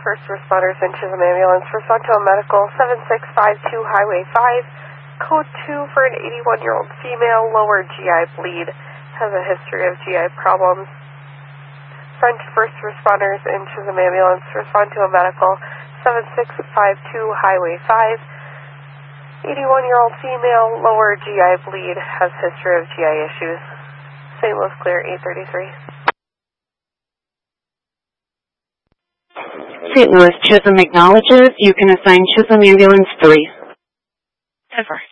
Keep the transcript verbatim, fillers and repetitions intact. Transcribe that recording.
first responders in Chisholm Ambulance. Respond to a medical seven six five two Highway five. Code two for an eighty-one-year-old female, lower G I bleed, has a history of G I problems. French first responders in Chisholm Ambulance. Respond to a medical seven six five two Highway five. eighty-one-year-old female, lower G I bleed, has history of G I issues. Saint Louis clear eight thirty-three. Saint Louis Chisholm acknowledges you can assign Chisholm Ambulance three. Ever.